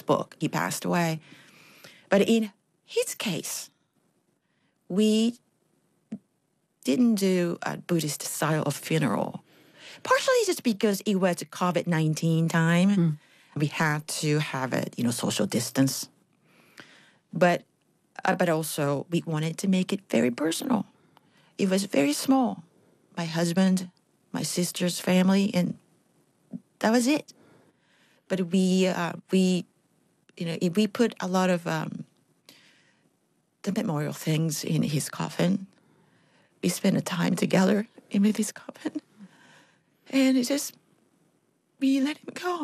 book. He passed away. But in his case, we didn't do a Buddhist style of funeral. Partially just because it was a COVID-19 time. We had to have it, social distance. But also we wanted to make it very personal. It was very small. My husband, my sister's family, and that was it. But we put a lot of the memorial things in his coffin. We spent a time together in his coffin. And we let him go.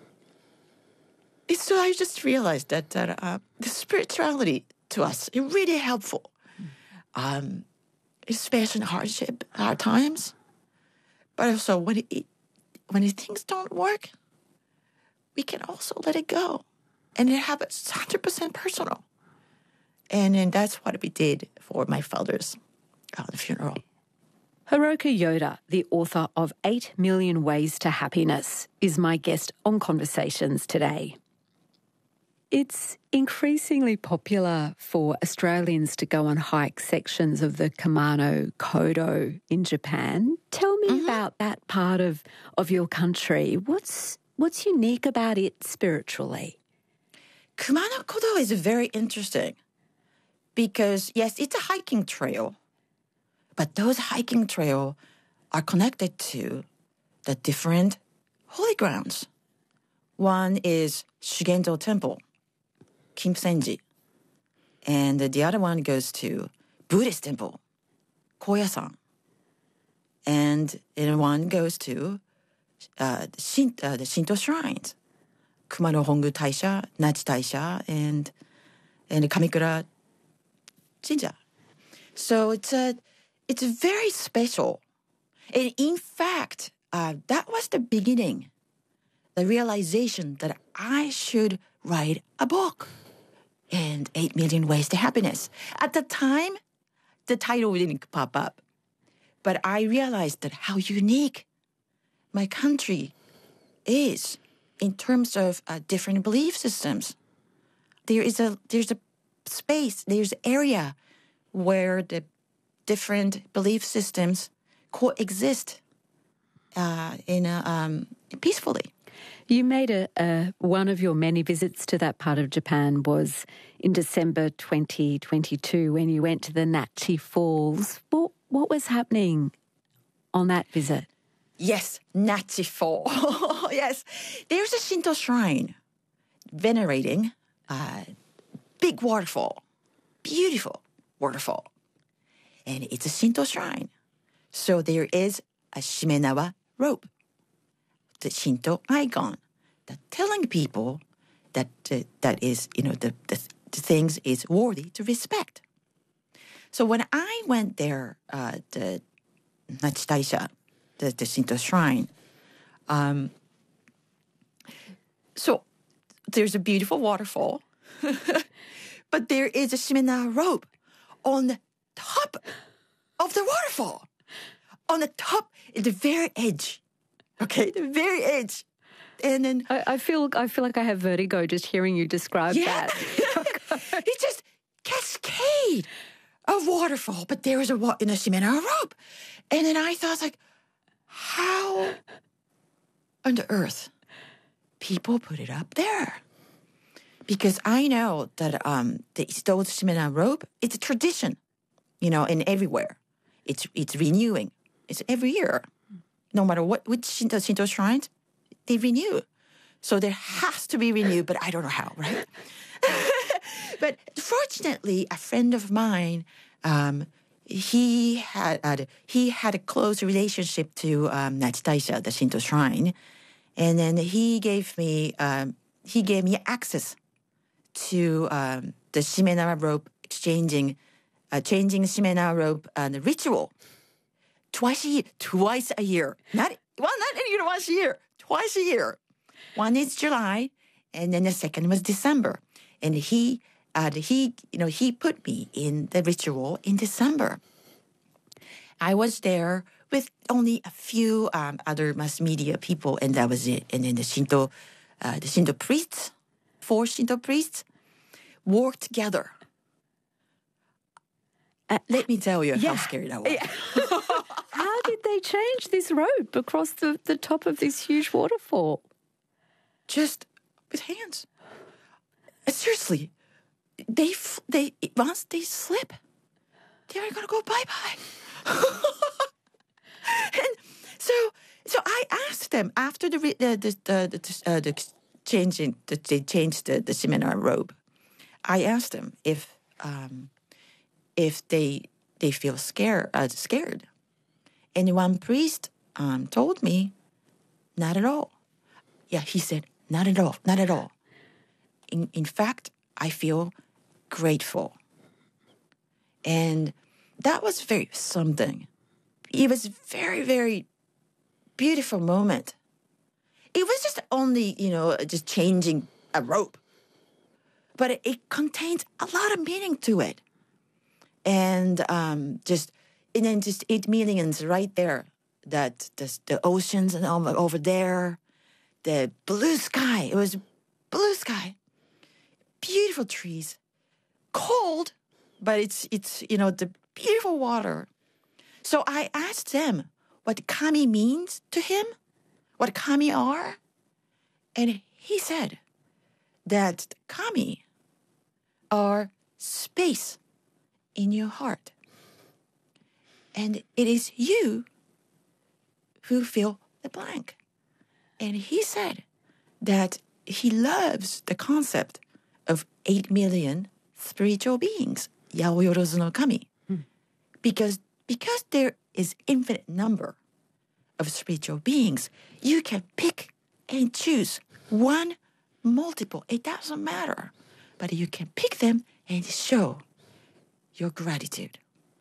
So I just realized that the spirituality to us is really helpful, especially in hard times. But also when things don't work, we can also let it go, and have it 100% personal. And that's what we did for my father's funeral. Hiroko Yoda, the author of 8 Million Ways to Happiness, is my guest on Conversations today. It's increasingly popular for Australians to go on hike sections of the Kumano Kodo in Japan. Tell me about that part of your country. What's unique about it spiritually? Kumano Kodo is very interesting because, yes, it's a hiking trail. But those hiking trails are connected to the different holy grounds. One is Shugendo Temple, Kimsenji. And the other one goes to Buddhist Temple, Koyasan. And one goes to the Shinto shrines, Kumano Hongu Taisha, Nachi Taisha, and Kamikura Jinja. So it's very special. And in fact, that was the beginning, the realization that I should write a book, and 8 Million Ways to Happiness. At the time, the title didn't pop up. But I realized that how unique my country is in terms of different belief systems. There's a space, there's an area where the different belief systems coexist peacefully. You made one of your many visits to that part of Japan was in December 2022 when you went to the Nachi Falls. What was happening on that visit? Yes, Nachi Fall. Yes, there's a Shinto shrine venerating a big waterfall, beautiful waterfall. And it's a Shinto shrine. So there is a Shimenawa rope, the Shinto icon, that telling people that that is, the things is worthy to respect. So when I went there, the Nachi Taisha, the Shinto shrine, so there's a beautiful waterfall, but there is a Shimenawa rope on the top of the waterfall, on the top, at the very edge. Okay, the very edge. And then I feel like I have vertigo just hearing you describe that. It's just cascade of waterfall, but there is a Shimenawa rope. And then I thought, how on the earth people put it up there? Because I know that those Shimenawa rope, it's a tradition, and everywhere. It's renewing. It's every year. No matter which Shinto shrines, they renew. So there has to be renewed, but I don't know how, right? But fortunately, a friend of mine, he had a close relationship to Nachi Taisha, the Shinto shrine, and then he gave me access to the Shimenawa rope changing Shimenawa rope ritual. Twice a year. Not even once a year. Twice a year. One is July, and then the second was December. And he put me in the ritual in December. I was there with only a few other mass media people, and that was it. And then the Shinto priests 4 Shinto priests worked together. Let me tell you how scary that was. Yeah. How did they change this rope across the top of this huge waterfall? Just with hands. Seriously, they once they slip, they're gonna go bye-bye. And so I asked them after they changed the seminar robe. I asked them if they feel scared, and one priest told me, not at all. Yeah, he said, not at all, not at all. In fact, I feel grateful, and that was very something. It was very, very beautiful moment. It was just only, just changing a rope. But it contains a lot of meaning to it. And just 8 millions right there. That the oceans and over there. The blue sky. It was blue sky. Beautiful trees. Cold, but it's the beautiful water. So I asked them what kami means to him, what kami are. And he said that kami are space in your heart. And it is you who fill the blank. And he said that he loves the concept of 8 million spiritual beings, Yaoyorozu no Kami. Because there is infinite number of spiritual beings, you can pick and choose one, multiple. It doesn't matter. But you can pick them and show your gratitude.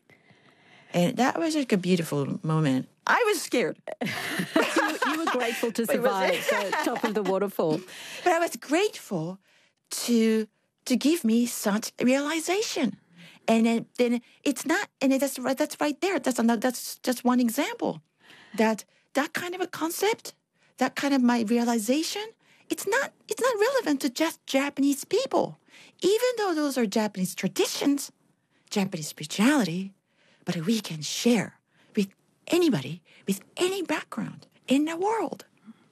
And that was like a beautiful moment. I was scared. You were grateful to survive the top of the waterfall. But I was grateful to give me such realization. And then it's not, and that's right there. That's just one example. That kind of a concept, that kind of my realization, it's not relevant to just Japanese people. Even though those are Japanese traditions, Japanese spirituality, but we can share with anybody, with any background in the world.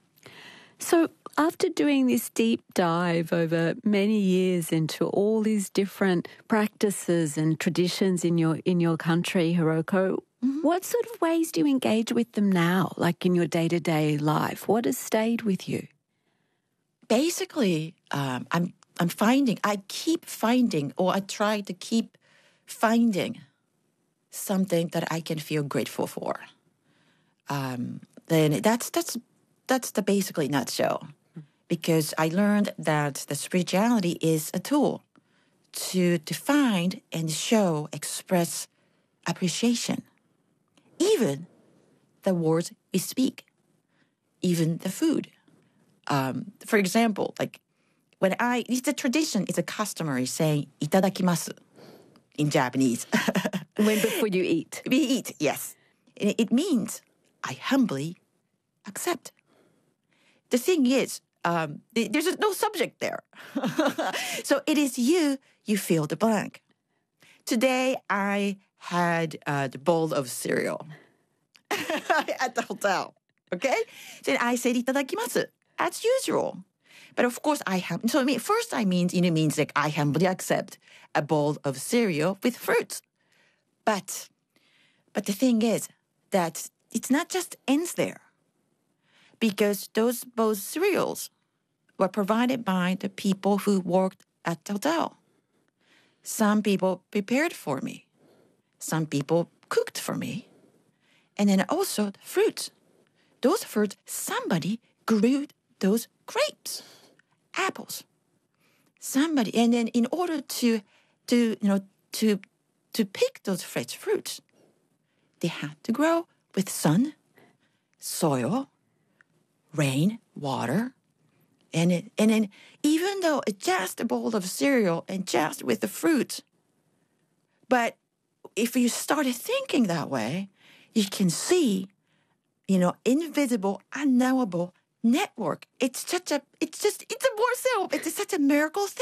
So after doing this deep dive over many years into all these different practices and traditions in your country, Hiroko, what sort of ways do you engage with them now, like in your day-to-day life? What has stayed with you? Basically, I keep finding, or I try to keep finding something that I can feel grateful for. Then that's the basically nutshell. Because I learned that the spirituality is a tool to find and show, express appreciation. Even the words we speak, even the food. For example, like it's a tradition, it's a customary saying "itadakimasu" in Japanese. Before you eat. We eat, yes. It means I humbly accept. The thing is, there's no subject there. So it is you fill the blank. Today I had the bowl of cereal at the hotel. Okay? So I said "itadakimasu" as usual. But of course first it means like I humbly accept a bowl of cereal with fruits. But the thing is that it's not just ends there. Because both cereals were provided by the people who worked at the hotel. Some people prepared for me. Some people cooked for me. And then also the fruits. Those fruits, somebody grew those grapes, apples. Somebody, and then in order to pick those fresh fruits, they had to grow with sun, soil, rain, water, and then even though it's just a bowl of cereal and just with the fruit, but if you started thinking that way, you can see, invisible, unknowable network. It's a more so. It's such a miracle